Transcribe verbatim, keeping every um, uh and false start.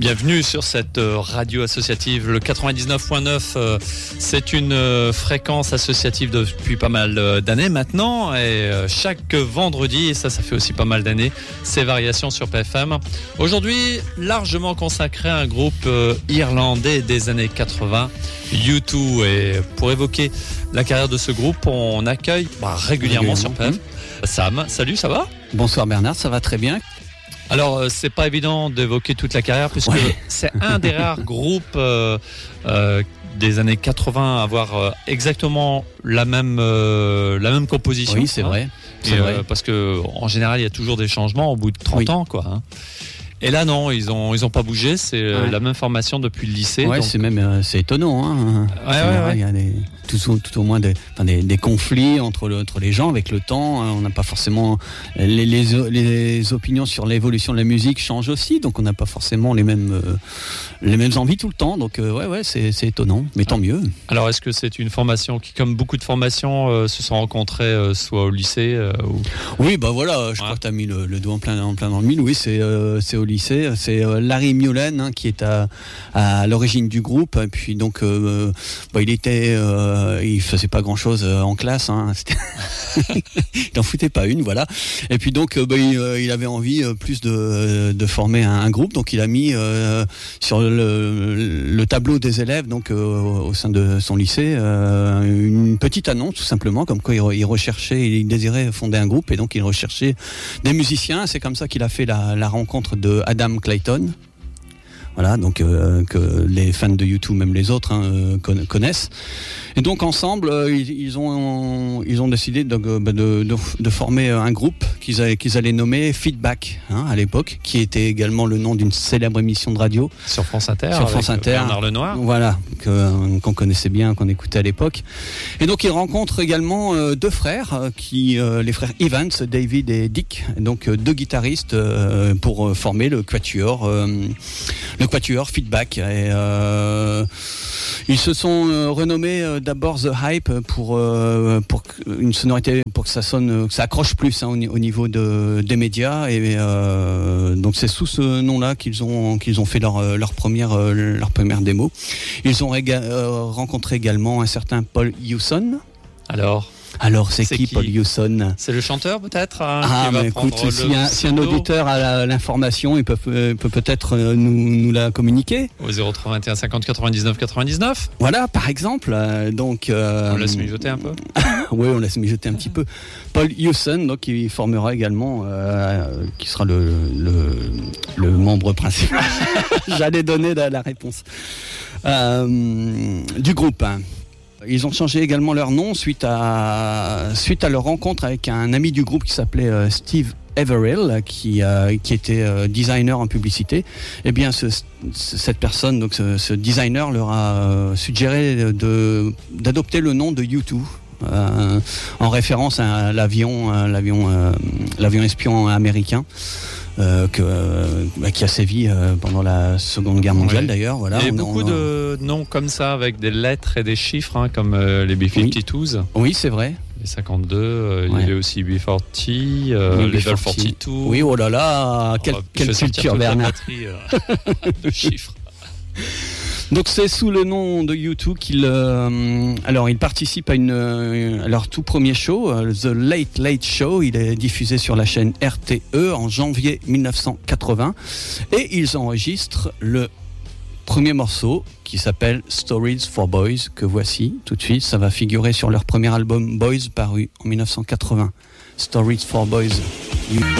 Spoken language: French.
Bienvenue sur cette radio associative, le quatre-vingt-dix-neuf point neuf. C'est une fréquence associative depuis pas mal d'années maintenant. Et chaque vendredi, et ça, ça fait aussi pas mal d'années, c'est Variations sur P F M. Aujourd'hui, largement consacré à un groupe irlandais des années quatre-vingts, U deux. Et pour évoquer la carrière de ce groupe, on accueille bah, régulièrement, régulièrement sur P F M Sam. Salut, ça va ? Bonsoir Bernard, ça va très bien. Alors, c'est pas évident d'évoquer toute la carrière puisque ouais. c'est un des rares groupes euh, euh, des années quatre-vingts à avoir euh, exactement la même euh, la même composition. Oui, c'est hein. vrai. C'est Et, vrai. Euh, parce que en général, il y a toujours des changements au bout de trente oui. ans, quoi. Hein. Et là, non, ils ont ils ont pas bougé. C'est ouais. la même formation depuis le lycée. Ouais, donc... c'est même euh, c'est étonnant. Hein. Ouais, ouais, ouais. Il y a des, tout, tout au moins des, enfin des, des conflits entre, le, entre les gens avec le temps. On n'a pas forcément les, les, les opinions sur l'évolution de la musique changent aussi, donc on n'a pas forcément les mêmes euh, les mêmes envies tout le temps. Donc euh, ouais, ouais, c'est, c'est étonnant, mais tant mieux. Alors, est-ce que c'est une formation qui, comme beaucoup de formations, euh, se sont rencontrées euh, soit au lycée euh, ou... Oui, bah voilà, je ouais. crois que tu as mis le, le doigt en plein, en plein dans le mille. Oui, c'est euh, c'est au lycée. C'est euh, Larry Mullen hein, qui est à, à l'origine du groupe. Et puis donc, euh, bah, il était, euh, il faisait pas grand chose en classe. Hein. Il n'en foutait pas une, voilà. Et puis donc, euh, bah, il, il avait envie euh, plus de, de former un, un groupe. Donc, il a mis euh, sur le, le tableau des élèves, donc euh, au sein de son lycée, euh, une petite annonce tout simplement, comme quoi il, il recherchait, il désirait fonder un groupe et donc il recherchait des musiciens. C'est comme ça qu'il a fait la, la rencontre de Adam Clayton. Voilà, donc euh, que les fans de U deux, même les autres, hein, euh, connaissent. Et donc ensemble, euh, ils, ils ont ils ont décidé de, de, de, de former un groupe qu'ils allaient, qu'ils allaient nommer Feedback hein, à l'époque, qui était également le nom d'une célèbre émission de radio sur France Inter, sur France Inter, Bernard Lenoir. Voilà, que, qu'on connaissait bien, qu'on écoutait à l'époque. Et donc ils rencontrent également euh, deux frères, euh, qui euh, les frères Evans, David et Dick, donc euh, deux guitaristes euh, pour euh, former le quatuor. Euh, le quatuor Feedback et euh, ils se sont euh, renommés euh, d'abord The Hype pour euh, pour une sonorité, pour que ça sonne, que ça accroche plus hein, au, au niveau de des médias et euh, donc c'est sous ce nom-là qu'ils ont qu'ils ont fait leur leur première euh, leur première démo. Ils ont éga- euh, rencontré également un certain Paul Hewson. Alors Alors, c'est, c'est qui, qui Paul Hewson ? C'est le chanteur, peut-être hein, Ah, qui va mais écoute, si un, si un auditeur a la, l'information, il peut, peut, peut peut-être nous, nous la communiquer. Au zéro trois vingt et un cinquante quatre-vingt-dix-neuf quatre-vingt-dix-neuf. Voilà, par exemple. Donc, euh, on laisse mijoter un peu. Oui, on laisse mijoter un petit peu. Paul Hewson, donc, qui formera également, euh, qui sera le, le, le membre principal. J'allais donner la, la réponse. Euh, du groupe, hein. Ils ont changé également leur nom suite à, suite à leur rencontre avec un ami du groupe qui s'appelait euh, Steve Averill, qui, euh, qui était euh, designer en publicité. Eh bien, ce, cette personne, donc ce, ce designer, leur a euh, suggéré de, d'adopter le nom de U deux. Euh, en référence à l'avion, à l'avion, euh, l'avion espion américain. Euh, que, euh, bah, qui a sévi euh, pendant la Seconde Guerre mondiale, oui. D'ailleurs. Voilà, il y a on, beaucoup on, de noms comme ça avec des lettres et des chiffres, hein, comme euh, les B cinquante-deux. Oui. oui, c'est vrai. Les cinquante-deux, euh, ouais. Il y avait aussi B quarante, oui, euh, les Level quarante-deux. Oui, oh là là, quelle, oh, quelle culture, Bernard. Batterie, euh, de chiffres. Donc c'est sous le nom de U deux qu'il euh, alors il participe à une euh, à leur tout premier show, euh, The Late Late Show. Il est diffusé sur la chaîne R T E en janvier dix-neuf cent quatre-vingts et ils enregistrent le premier morceau qui s'appelle Stories for Boys, que voici tout de suite. Ça va figurer sur leur premier album Boys paru en dix-neuf cent quatre-vingts. Stories for Boys.